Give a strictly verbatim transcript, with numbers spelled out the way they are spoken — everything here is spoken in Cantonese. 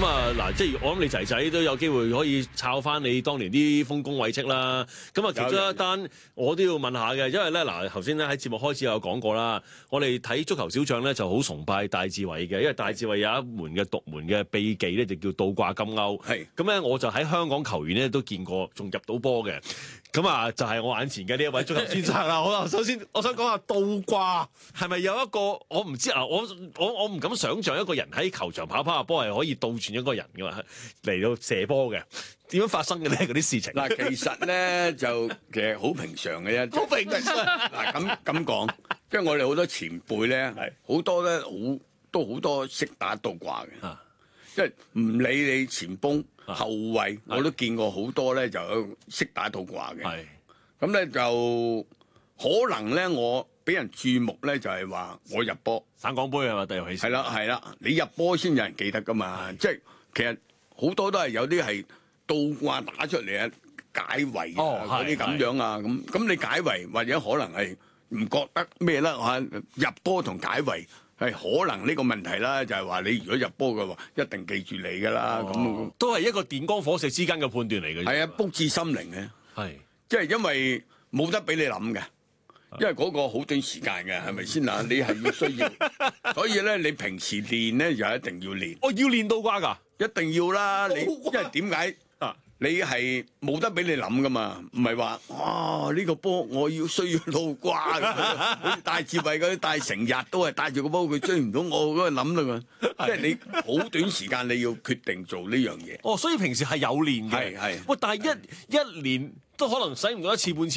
咁啊嗱，即係我諗你仔仔都有機會可以抄翻你當年啲豐功偉績啦。咁啊，其中一單我都要問下嘅，因為咧嗱，頭先咧喺節目開始有講過啦，我哋睇足球小將咧就好崇拜戴志偉嘅，因為戴志偉有一門嘅獨門嘅秘技咧，就叫倒掛金鈎。係咁咧，我就喺香港球員咧都見過，仲入到波嘅。咁啊，就係我眼前嘅呢一位足球專家啦。好啦，首先我想講下倒掛係咪有一個我唔知啊，我我我唔敢想像一個人喺球場跑跑下波係可以倒轉一個人嘅嘛，嚟到射波嘅，點樣發生嘅咧？嗰啲事情嗱，其實咧就其實好平常嘅啫， 好平常。 嗱咁咁講，即係我哋好多前輩咧，好多咧好都好多識打倒掛嘅，啊、即係唔理你前鋒。後衞我都見過好多咧，就識打倒掛嘅。咁咧就可能咧，我俾人注目咧，就係話我入波省港盃係嘛？第遊戲係啦係啦，你入波先有人記得噶嘛。即係其實好多都係有啲係倒掛打出嚟啊，解圍啊嗰啲咁樣啊咁。咁你解圍或者可能係唔覺得咩啦嚇？入波同解圍。係可能呢個問題啦，就係話你如果入波嘅話，一定記住你噶啦，咁、哦、 都係一個電光火石之間嘅判斷嚟嘅。 係啊，卜至心靈嘅， 係即係因為冇得俾你諗嘅，因為嗰個好短時間嘅，係咪先啊？你係要需要，所以咧你平時練咧就一定要練。 我、哦、要練倒掛㗎， 一定要啦！你因為點解？你係冇得俾你諗噶嘛？唔係話哇呢、這個波我要需要倒掛，好似戴志偉嗰啲戴成日都係戴住個波，佢追唔到我嗰個諗啦嘛。即係你好短時間你要決定做呢樣嘢。 哦，所以平時係有練嘅。 係係。 喂，但係一一年都可能使唔到一次半次。